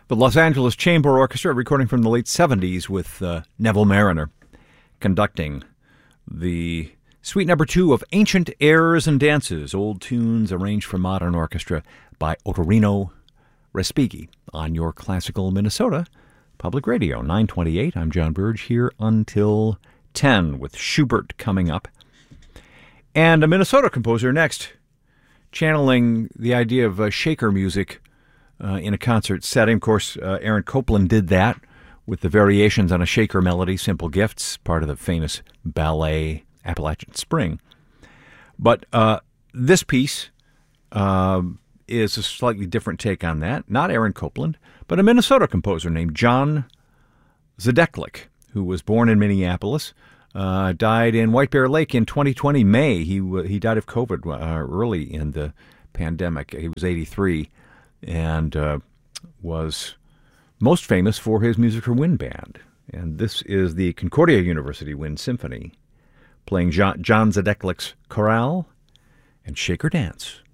The Los Angeles Chamber Orchestra, recording from the late 70s with Neville Mariner conducting the Suite Number 2 of Ancient Airs and Dances, old tunes arranged for modern orchestra by Ottorino Respighi on your Classical Minnesota Public Radio. 928, I'm John Burge, here until 10 with Schubert coming up. And a Minnesota composer next, channeling the idea of shaker music in a concert setting. Of course, Aaron Copland did that with the variations on a shaker melody, Simple Gifts, part of the famous ballet Appalachian Spring. But this piece is a slightly different take on that. Not Aaron Copland, but a Minnesota composer named John Zadeklik, who was born in Minneapolis, died in White Bear Lake in 2020 May. He died of COVID early in the pandemic. He was 83 and was most famous for his music for wind band. And this is the Concordia University Wind Symphony, playing John Zadeklik's chorale and shaker dance.